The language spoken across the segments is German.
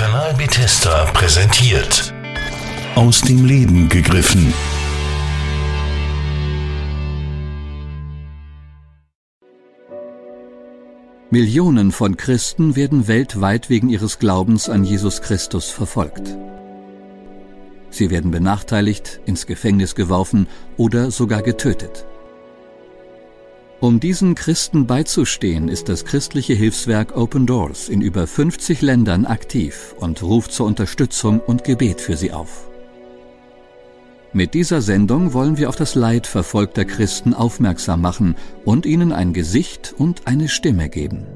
Kanal Bethesda präsentiert. Aus dem Leben gegriffen. Millionen von Christen werden weltweit wegen ihres Glaubens an Jesus Christus verfolgt. Sie werden benachteiligt, ins Gefängnis geworfen oder sogar getötet. Um diesen Christen beizustehen, ist das christliche Hilfswerk Open Doors in über 50 Ländern aktiv und ruft zur Unterstützung und Gebet für sie auf. Mit dieser Sendung wollen wir auf das Leid verfolgter Christen aufmerksam machen und ihnen ein Gesicht und eine Stimme geben.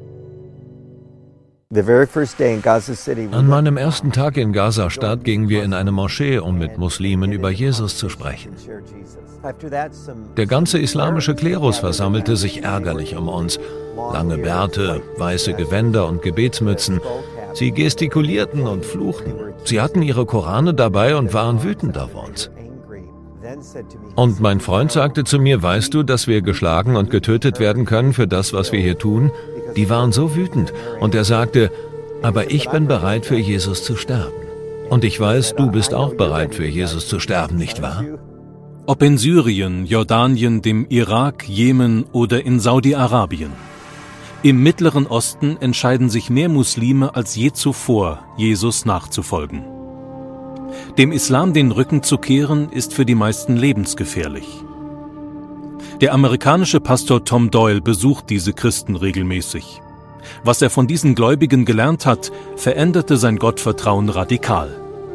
An meinem ersten Tag in Gaza-Stadt gingen wir in eine Moschee, um mit Muslimen über Jesus zu sprechen. Der ganze islamische Klerus versammelte sich ärgerlich um uns. Lange Bärte, weiße Gewänder und Gebetsmützen. Sie gestikulierten und fluchten. Sie hatten ihre Korane dabei und waren wütend auf uns. Und mein Freund sagte zu mir, weißt du, dass wir geschlagen und getötet werden können für das, was wir hier tun? Die waren so wütend. Und er sagte, aber ich bin bereit, für Jesus zu sterben. Und ich weiß, du bist auch bereit, für Jesus zu sterben, nicht wahr? Ob in Syrien, Jordanien, dem Irak, Jemen oder in Saudi-Arabien. Im Mittleren Osten entscheiden sich mehr Muslime als je zuvor, Jesus nachzufolgen. Dem Islam den Rücken zu kehren, ist für die meisten lebensgefährlich. Der amerikanische Pastor Tom Doyle besucht diese Christen regelmäßig. Was er von diesen Gläubigen gelernt hat, veränderte sein Gottvertrauen radikal.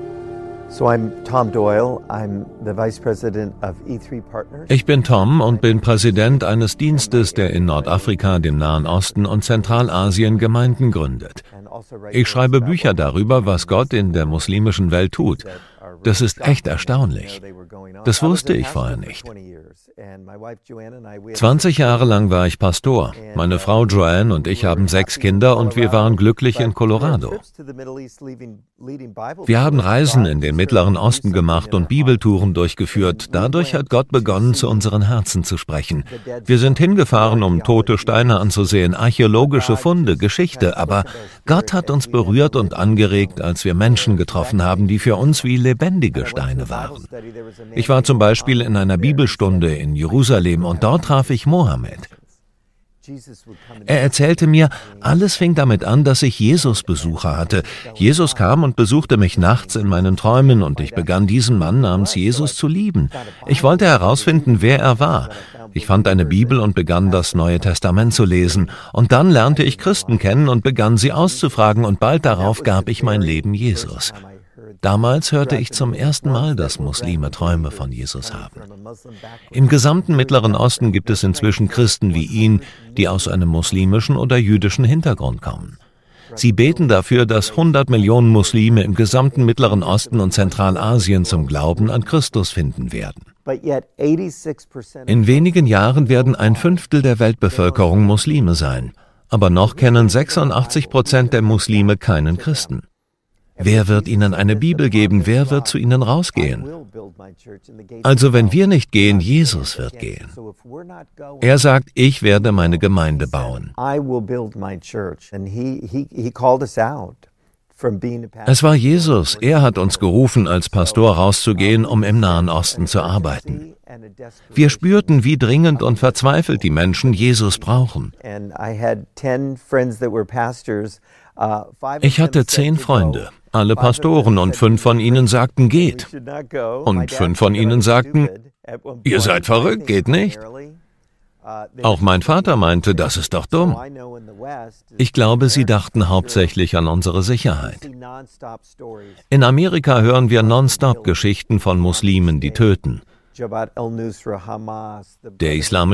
Ich bin Tom und bin Präsident eines Dienstes, der in Nordafrika, dem Nahen Osten und Zentralasien Gemeinden gründet. Ich schreibe Bücher darüber, was Gott in der muslimischen Welt tut. Das ist echt erstaunlich. Das wusste ich vorher nicht. 20 Jahre lang war ich Pastor. Meine Frau Joanne und ich haben 6 Kinder und wir waren glücklich in Colorado. Wir haben Reisen in den Mittleren Osten gemacht und Bibeltouren durchgeführt. Dadurch hat Gott begonnen, zu unseren Herzen zu sprechen. Wir sind hingefahren, um tote Steine anzusehen, archäologische Funde, Geschichte. Aber Gott hat uns berührt und angeregt, als wir Menschen getroffen haben, die für uns wie lebendige Steine waren. Ich war zum Beispiel in einer Bibelstunde in Jerusalem und dort traf ich Mohammed. Er erzählte mir, alles fing damit an, dass ich Jesus-Besucher hatte. Jesus kam und besuchte mich nachts in meinen Träumen und ich begann diesen Mann namens Jesus zu lieben. Ich wollte herausfinden, wer er war. Ich fand eine Bibel und begann das Neue Testament zu lesen. Und dann lernte ich Christen kennen und begann sie auszufragen und bald darauf gab ich mein Leben Jesus. Damals hörte ich zum ersten Mal, dass Muslime Träume von Jesus haben. Im gesamten Mittleren Osten gibt es inzwischen Christen wie ihn, die aus einem muslimischen oder jüdischen Hintergrund kommen. Sie beten dafür, dass 100 Millionen Muslime im gesamten Mittleren Osten und Zentralasien zum Glauben an Christus finden werden. In wenigen Jahren werden 1/5 der Weltbevölkerung Muslime sein. Aber noch kennen 86% der Muslime keinen Christen. Wer wird ihnen eine Bibel geben? Wer wird zu ihnen rausgehen? Also wenn wir nicht gehen, Jesus wird gehen. Er sagt, ich werde meine Gemeinde bauen. Es war Jesus, er hat uns gerufen, als Pastor rauszugehen, um im Nahen Osten zu arbeiten. Wir spürten, wie dringend und verzweifelt die Menschen Jesus brauchen. Ich hatte 10 Freunde, alle Pastoren, und 5 von ihnen sagten, geht. Und 5 von ihnen sagten, ihr seid verrückt, geht nicht. Auch mein Vater meinte, das ist doch dumm. Ich glaube, sie dachten hauptsächlich an unsere Sicherheit. In Amerika hören wir nonstop Geschichten von Muslimen, die töten. Der Islamische